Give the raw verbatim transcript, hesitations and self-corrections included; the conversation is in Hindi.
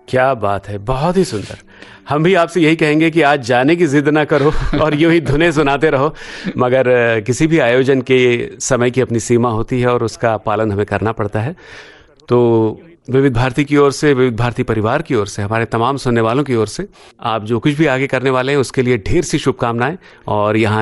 क्या बात है, बहुत ही सुंदर। हम भी आपसे यही कहेंगे कि आज जाने की जिद ना करो और यूं ही धुनें सुनाते रहो, मगर किसी भी आयोजन के समय की अपनी सीमा होती है और उसका पालन हमें करना पड़ता है। तो विविध भारती की ओर से, विविध भारती परिवार की ओर से, हमारे तमाम सुनने वालों की ओर से आप जो कुछ भी आगे करने वाले हैं उसके लिए ढेर सी शुभकामनाएं। और यहाँ